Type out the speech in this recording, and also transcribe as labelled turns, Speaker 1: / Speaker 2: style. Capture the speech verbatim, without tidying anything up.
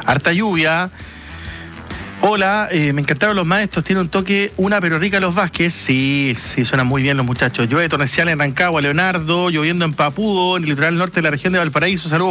Speaker 1: Harta lluvia. Hola, eh, me encantaron los maestros, tiene un toque una pero rica los Vázquez. Sí, sí, suenan muy bien los muchachos. Llueve torrencial en Rancagua, Leonardo, lloviendo en Papudo, en el litoral norte de la región de Valparaíso. Saludos.